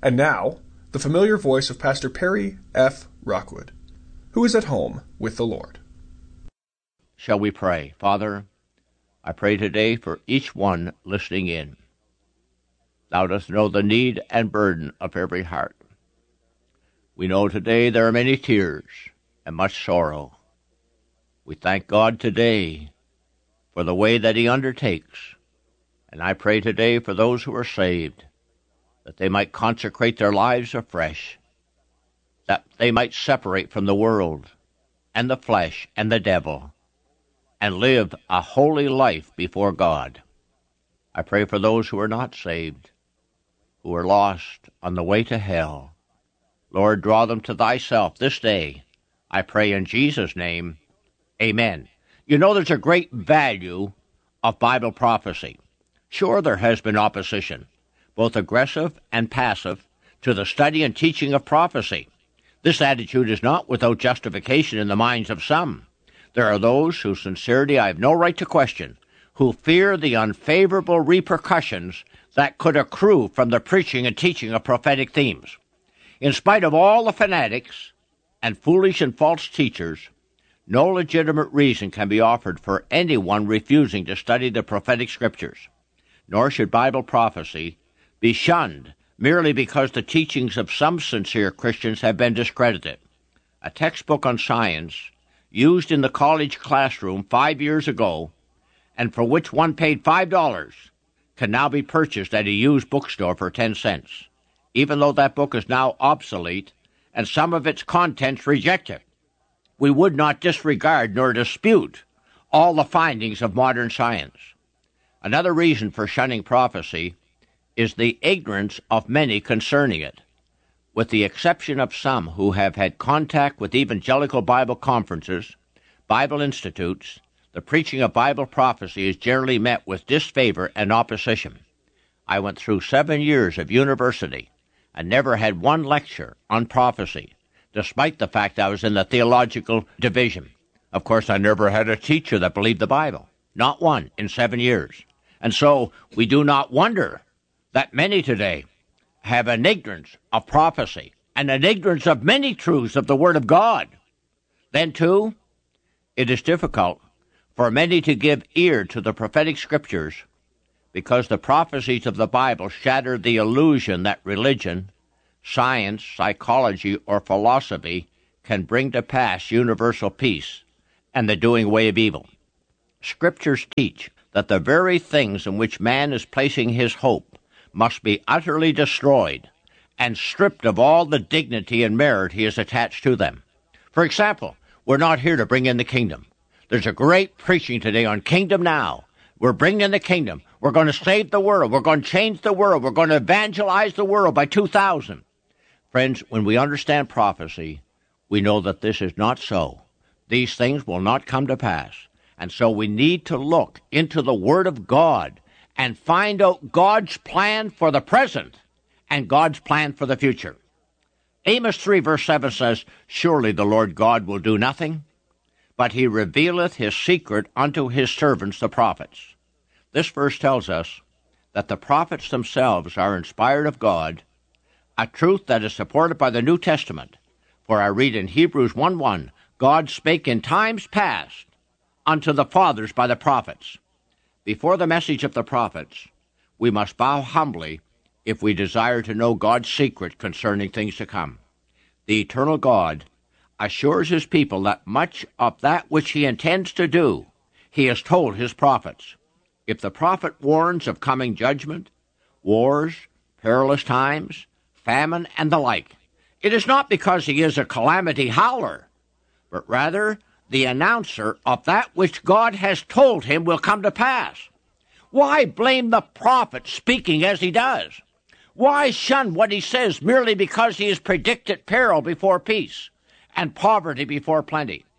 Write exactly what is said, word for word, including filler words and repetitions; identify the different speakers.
Speaker 1: And now, the familiar voice of Pastor Perry F. Rockwood, who is at home with the Lord.
Speaker 2: Shall we pray? Father, I pray today for each one listening in. Thou dost know the need and burden of every heart. We know today there are many tears and much sorrow. We thank God today for the way that he undertakes. And I pray today for those who are saved, that they might consecrate their lives afresh, that they might separate from the world and the flesh and the devil, and live a holy life before God. I pray for those who are not saved, who are lost on the way to hell. Lord, draw them to thyself this day. I pray in Jesus' name, amen. You know, there's a great value of Bible prophecy. Sure, there has been opposition, both aggressive and passive, to the study and teaching of prophecy. This attitude is not without justification in the minds of some. There are those whose sincerity I have no right to question, who fear the unfavorable repercussions that could accrue from the preaching and teaching of prophetic themes. In spite of all the fanatics and foolish and false teachers, no legitimate reason can be offered for anyone refusing to study the prophetic scriptures. Nor should Bible prophecy be shunned merely because the teachings of some sincere Christians have been discredited. A textbook on science used in the college classroom five years ago, and for which one paid five dollars, can now be purchased at a used bookstore for ten cents, even though that book is now obsolete and some of its contents rejected. We would not disregard nor dispute all the findings of modern science. Another reason for shunning prophecy is the ignorance of many concerning it. With the exception of some who have had contact with evangelical Bible conferences, Bible institutes, the preaching of Bible prophecy is generally met with disfavor and opposition. I went through seven years of university and never had one lecture on prophecy, despite the fact I was in the theological division. Of course, I never had a teacher that believed the Bible. Not one in seven years. And so we do not wonder that many today have an ignorance of prophecy and an ignorance of many truths of the Word of God. Then, too, it is difficult for many to give ear to the prophetic scriptures because the prophecies of the Bible shatter the illusion that religion, science, psychology, or philosophy can bring to pass universal peace and the doing away of evil. Scriptures teach that the very things in which man is placing his hope must be utterly destroyed and stripped of all the dignity and merit he has attached to them. For example, we're not here to bring in the kingdom. There's a great preaching today on Kingdom Now. We're bringing in the kingdom. We're going to save the world. We're going to change the world. We're going to evangelize the world by two thousand. Friends, when we understand prophecy, we know that this is not so. These things will not come to pass. And so we need to look into the Word of God and find out God's plan for the present and God's plan for the future. Amos three verse seven says, "Surely the Lord God will do nothing, but he revealeth his secret unto his servants the prophets." This verse tells us that the prophets themselves are inspired of God, a truth that is supported by the New Testament. For I read in Hebrews one one, "God spake in times past unto the fathers by the prophets." Before the message of the prophets, we must bow humbly if we desire to know God's secret concerning things to come. The eternal God assures his people that much of that which he intends to do, he has told his prophets. If the prophet warns of coming judgment, wars, perilous times, famine, and the like, it is not because he is a calamity howler, but rather the announcer of that which God has told him will come to pass. Why blame the prophet speaking as he does? Why shun what he says merely because he has predicted peril before peace and poverty before plenty?